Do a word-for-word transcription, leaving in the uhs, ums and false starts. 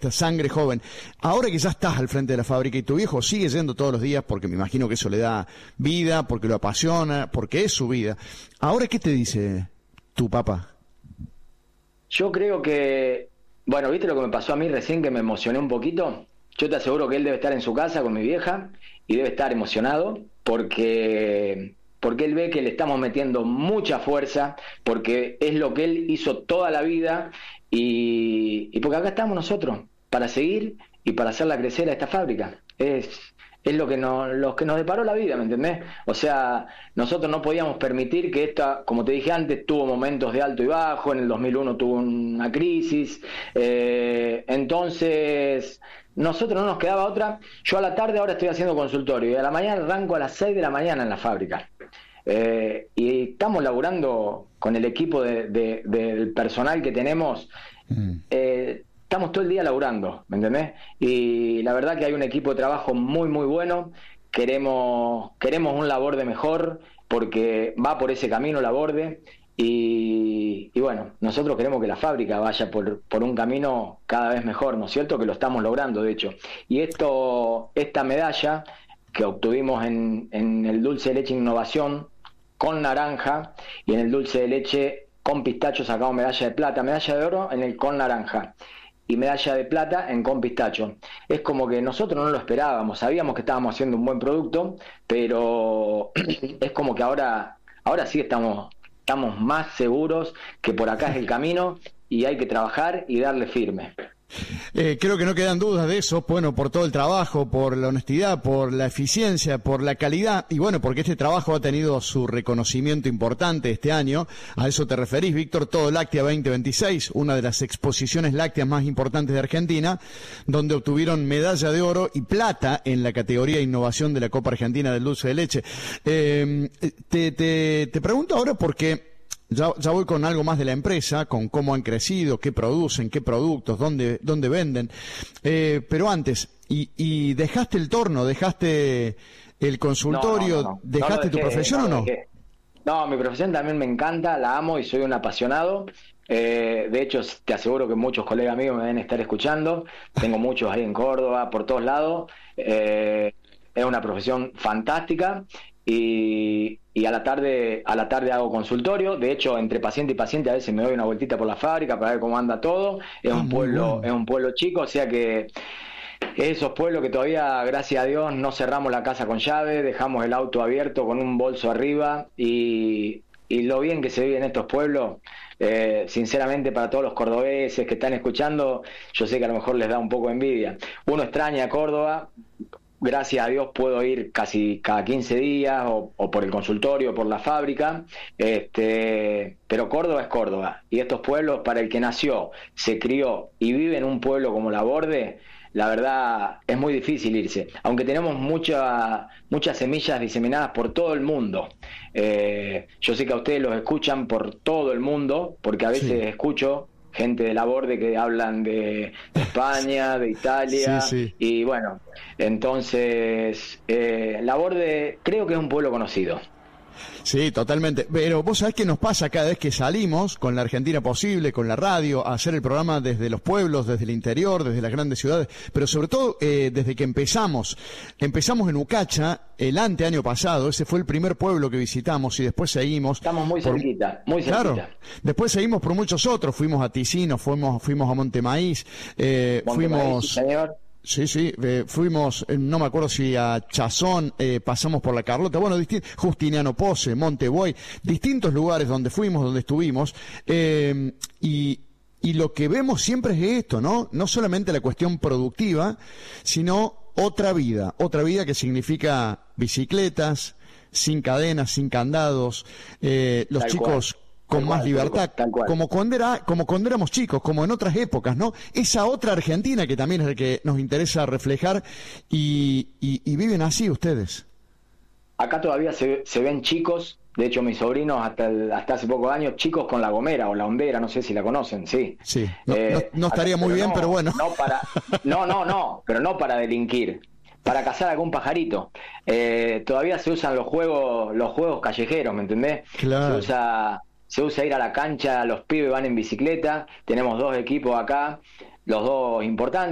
esta sangre joven. Ahora que ya estás al frente de la fábrica y tu viejo sigue yendo todos los días, porque me imagino que eso le da vida, porque lo apasiona, porque es su vida. Ahora, ¿qué te dice tu papá? Yo creo que, bueno, ¿viste lo que me pasó a mí recién, que me emocioné un poquito? Yo te aseguro que él debe estar en su casa con mi vieja y debe estar emocionado porque, porque él ve que le estamos metiendo mucha fuerza, porque es lo que él hizo toda la vida y, y porque acá estamos nosotros para seguir y para hacerla crecer a esta fábrica. Es, es lo que nos, lo que nos deparó la vida, ¿me entendés? O sea, nosotros no podíamos permitir que esta, como te dije antes, tuvo momentos de alto y bajo, en el dos mil uno tuvo una crisis, eh, entonces nosotros no nos quedaba otra. Yo a la tarde ahora estoy haciendo consultorio y a la mañana arranco a las seis de la mañana en la fábrica. Eh, y estamos laburando con el equipo de, de, del personal que tenemos, mm. eh, estamos todo el día laburando, ¿me entendés? Y la verdad que hay un equipo de trabajo muy muy bueno. Queremos, queremos un Laborde mejor, porque va por ese camino Laborde. Y, y bueno, nosotros queremos que la fábrica vaya por, por un camino cada vez mejor, ¿no es cierto? Que lo estamos logrando, de hecho. Y esto, esta medalla que obtuvimos en, en el dulce de leche innovación con naranja, y en el dulce de leche con pistacho sacamos medalla de plata, medalla de oro en el con naranja y medalla de plata en con pistacho. Es como que nosotros no lo esperábamos, sabíamos que estábamos haciendo un buen producto, pero es como que ahora, ahora sí estamos, estamos más seguros que por acá es el camino y hay que trabajar y darle firme. Eh, creo que no quedan dudas de eso, bueno, por todo el trabajo, por la honestidad, por la eficiencia, por la calidad, y bueno, porque este trabajo ha tenido su reconocimiento importante este año. A eso te referís, Víctor, Todo Láctea veinte veintiséis, una de las exposiciones lácteas más importantes de Argentina, donde obtuvieron medalla de oro y plata en la categoría de innovación de la Copa Argentina del Dulce de Leche. Eh, te, te, te pregunto ahora porque Ya, ya voy con algo más de la empresa, con cómo han crecido, qué producen, qué productos, dónde, dónde venden. Eh, pero antes, y, y dejaste el torno, dejaste el consultorio, no, no, no, no. dejaste no dejé, tu profesión no o no? Dejé. No, mi profesión también me encanta, la amo y soy un apasionado. Eh, de hecho, te aseguro que muchos colegas míos me deben estar escuchando. Tengo muchos ahí en Córdoba, por todos lados. Eh, es una profesión fantástica. Y, y a la tarde a la tarde hago consultorio. De hecho, entre paciente y paciente a veces me doy una vueltita por la fábrica para ver cómo anda todo. Es un pueblo, es un pueblo chico, o sea que esos pueblos que todavía, gracias a Dios, no cerramos la casa con llave, dejamos el auto abierto con un bolso arriba, y, y lo bien que se vive en estos pueblos, eh, sinceramente, para todos los cordobeses que están escuchando, yo sé que a lo mejor les da un poco de envidia. Uno extraña Córdoba. Gracias a Dios puedo ir casi cada quince días o, o por el consultorio o por la fábrica, este, pero Córdoba es Córdoba, y estos pueblos, para el que nació, se crió y vive en un pueblo como Laborde, la verdad es muy difícil irse, aunque tenemos mucha, muchas semillas diseminadas por todo el mundo. Eh, yo sé que a ustedes los escuchan por todo el mundo, porque a veces sí. escucho gente de Laborde que hablan de, de España, de Italia, sí, sí. y bueno, entonces eh, Laborde creo que es un pueblo conocido. Sí, totalmente. Pero vos sabés qué nos pasa cada vez que salimos con la Argentina Posible, con la radio, a hacer el programa desde los pueblos, desde el interior, desde las grandes ciudades, pero sobre todo eh, desde que empezamos. Empezamos en Ucacha el anteaño pasado, ese fue el primer pueblo que visitamos, y después seguimos... Estamos muy por... cerquita, muy cerquita. Claro, después seguimos por muchos otros, fuimos a Ticino, fuimos, fuimos a Montemaíz, eh, Monte fuimos... Maíz, sí, señor. Sí, sí, eh, fuimos, eh, no me acuerdo si a Chazón, eh, pasamos por la Carlota, bueno, distin- Justiniano Pose, Montebuey, distintos lugares donde fuimos, donde estuvimos, eh, y, y lo que vemos siempre es esto, ¿no? No solamente la cuestión productiva, sino otra vida, otra vida que significa bicicletas, sin cadenas, sin candados, eh, los Tal chicos... cual. con Tal más cual, libertad, tal cual. como cuando era, como cuando éramos chicos, como en otras épocas, ¿no? Esa otra Argentina que también es la que nos interesa reflejar, y, y, y viven así ustedes. Acá todavía se, se ven chicos, de hecho mis sobrinos hasta, el, hasta hace pocos años, chicos con la gomera o la hondera, no sé si la conocen, sí. Sí, no, eh, no, no estaría acá, muy bien, no, pero bueno. No, para, no, no, no, pero no para delinquir, para cazar algún pajarito. Eh, todavía se usan los juegos, los juegos callejeros, ¿me entendés? Claro. Se usa... Se usa ir a la cancha, los pibes van en bicicleta, tenemos dos equipos acá, los dos importantes.